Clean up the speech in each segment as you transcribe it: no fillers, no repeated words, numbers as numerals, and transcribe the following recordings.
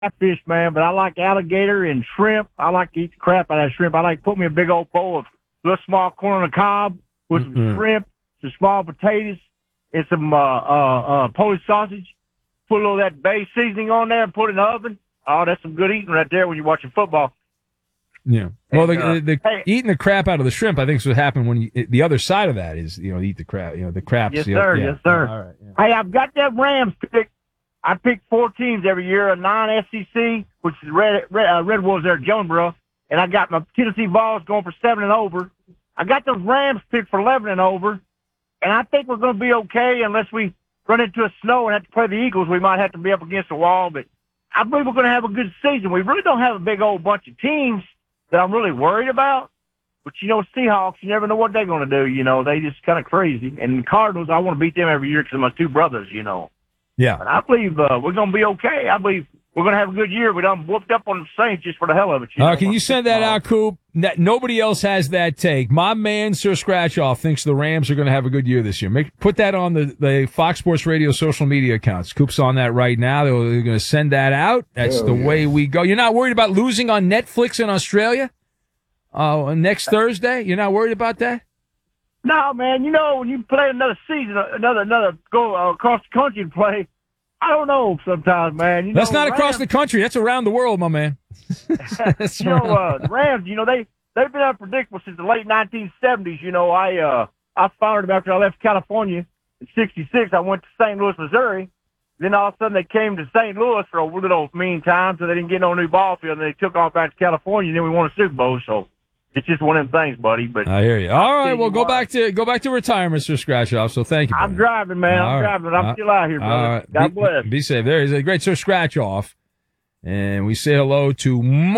catfish, man, but I like alligator and shrimp. I like to eat the crap out of shrimp. I like to put me a big old bowl of little small corn on the cob with some shrimp, some small potatoes, and some Polish sausage. Put a little of that bay seasoning on there and put it in the oven. Oh, that's some good eating right there when you're watching football. Yeah. Well, eating the crap out of the shrimp, I think, is what happened when the other side of that is, eat the crap, the craps. Yes, sir. Yeah. Yes, sir. All right. Yeah. Hey, I've got that Rams pick. I pick 4 teams every year, a non-SEC, which is Red Wolves there at Jonesboro, and I got my Tennessee Vols going for 7 and over. I got those Rams picked for 11 and over, and I think we're going to be okay unless we run into a snow and have to play the Eagles. We might have to be up against the wall, but I believe we're going to have a good season. We really don't have a big old bunch of teams that I'm really worried about. But, Seahawks, you never know what they're going to do. They just kind of crazy. And the Cardinals, I want to beat them every year because of my 2 brothers, Yeah. But I believe we're going to be okay. I believe we're going to have a good year. We done whooped up on the Saints just for the hell of it. Can you send that out, Coop? Nobody else has that take. My man, Sir Scratchoff, thinks the Rams are going to have a good year this year. Put that on the Fox Sports Radio social media accounts. Coop's on that right now. They're going to send that out. That's the way we go. You're not worried about losing on Netflix in Australia next Thursday? You're not worried about that? No, man. When you play another season, another go across the country and play, I don't know sometimes, man. That's not across the country. That's around the world, my man. The Rams, they've been unpredictable since the late 1970s. I followed them after I left California in '66. I went to St. Louis, Missouri. Then all of a sudden they came to St. Louis for a little mean time, so they didn't get no new ball field, and they took off back to California, and then we won a Super Bowl, so it's just one of them things, buddy. But I hear you. All right, well, go back to retirement, Mr. Scratchoff. So thank you. I'm driving, man. I'm driving. I'm still out here, brother. Right. God bless. Be safe. There is a great Sir Scratchoff, and we say hello to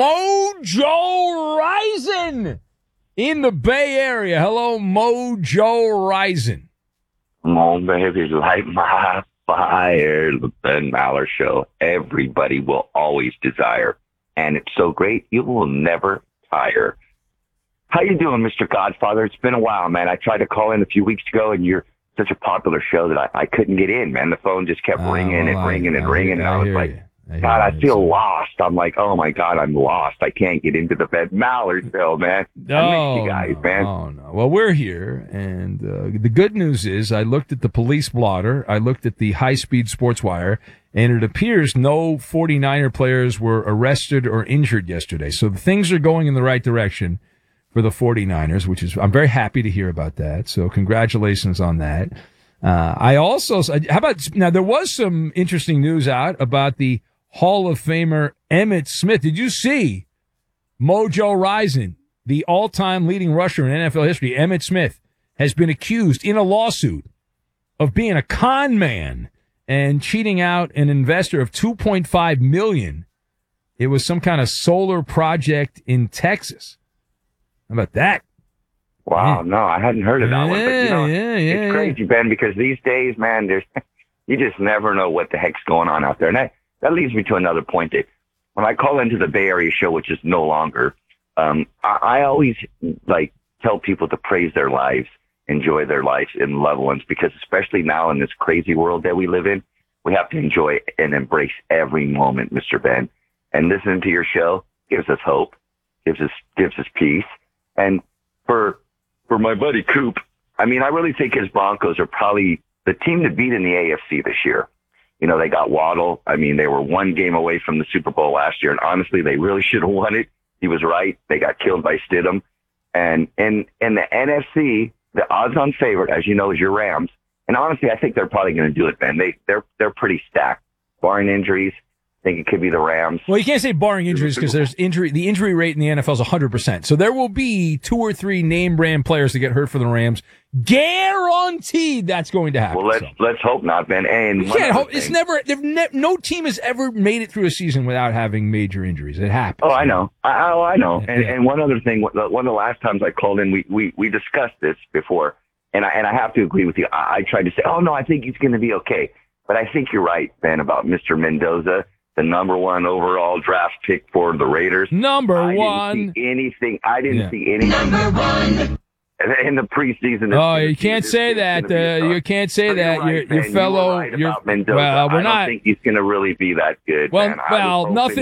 Mojo Rising in the Bay Area. Hello, Mojo Rising. Come on, baby, light my fire. The Ben Maller Show. Everybody will always desire, and it's so great you will never tire. How you doing, Mr. Godfather? It's been a while, man. I tried to call in a few weeks ago, and you're such a popular show that I couldn't get in, man. The phone just kept ringing and ringing and ringing, and I was like, God, I feel lost. I'm like, oh, my God, I'm lost. I can't get into the Ben Maller Show, man. I miss you guys, man. Oh, no. Well, we're here, and the good news is I looked at the police blotter. I looked at the high-speed sports wire, and it appears no 49er players were arrested or injured yesterday. So things are going in the right direction for the 49ers, which is, I'm very happy to hear about that. So congratulations on that. How about, now there was some interesting news out about the Hall of Famer Emmitt Smith. Did you see Mojo Rising, the all-time leading rusher in NFL history, Emmitt Smith, has been accused in a lawsuit of being a con man and cheating out an investor of $2.5 million. It was some kind of solar project in Texas. How about that? Wow, no, I hadn't heard of that one. But, it's crazy, Ben, because these days, man, you just never know what the heck's going on out there. And that leads me to another point. That when I call into the Bay Area show, which is no longer, I always tell people to praise their lives, enjoy their lives and loved ones, because especially now in this crazy world that we live in, we have to enjoy and embrace every moment, Mr. Ben. And listening to your show gives us hope, gives us peace. And for my buddy Coop, I mean, I really think his Broncos are probably the team to beat in the AFC this year. They got Waddle. I mean, they were one game away from the Super Bowl last year, and honestly, they really should have won it. He was right. They got killed by Stidham. And in the NFC, the odds-on favorite, as you know, is your Rams. And honestly, I think they're probably going to do it, Ben. They're pretty stacked, barring injuries. I think it could be the Rams. Well, you can't say barring injuries because the injury rate in the NFL is 100%. So there will be 2 or 3 name brand players that get hurt for the Rams. Guaranteed that's going to happen. Well, let's hope not, Ben. And you can't hope. It's never. No team has ever made it through a season without having major injuries. It happens. Oh, I know. I know. And one other thing. One of the last times I called in, we discussed this before, and I have to agree with you. I tried to say, oh no, I think he's going to be okay, but I think you're right, Ben, about Mr. Mendoza, the number 1 overall draft pick for the Raiders. Number one. I didn't see anything. Number 1. in the preseason. Oh, you can't say that. You can't say that. Your fellow. Well, well, we're I don't think he's going to really be that good. Well, man. well, nothing.